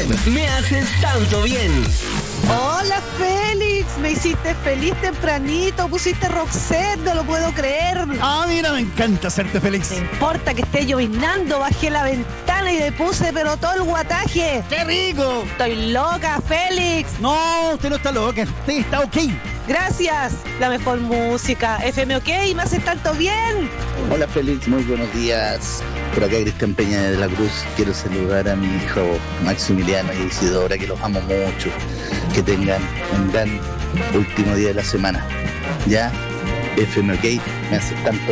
Me haces tanto bien. Hola Félix, me hiciste feliz tempranito, pusiste Roxette, no lo puedo creer. Ah, mira, me encanta hacerte feliz. No importa que esté lloviznando, bajé la ventana y le puse pero todo el guataje. ¡Qué rico! Estoy loca, Félix. No, usted no está loca, usted está ok. Gracias, la mejor música, FM OK, me hace tanto bien. Hola Félix, muy buenos días. Por acá Cristian Peña de la Cruz. Quiero saludar a mi hijo Maximiliano y Isidora, que los amo mucho. Que tengan un gran último día de la semana. Ya, FM OK, me hace tanto